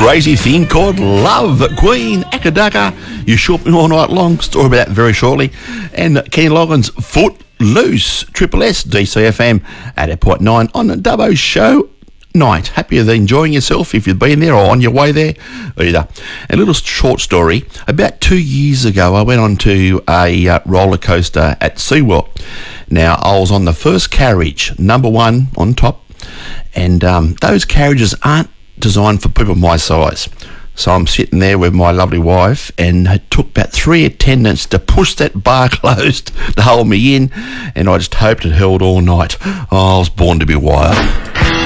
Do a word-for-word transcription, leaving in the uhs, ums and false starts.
crazy thing called love. Queen, Akadaka, you shook me all night long. Story about that very shortly. And Kenny Loggins, Foot Loose, Triple S, D C F M at eight point nine on the Dubbo Show night. Happy you're enjoying yourself if you've been there or on your way there either. A little short story. About two years ago, I went on to a uh, roller coaster at SeaWorld. Now, I was on the first carriage, number one on top, and um, those carriages aren't designed for people my size. So I'm sitting there with my lovely wife, and it took about three attendants to push that bar closed to hold me in, and I just hoped it held all night. Oh, I was born to be wild.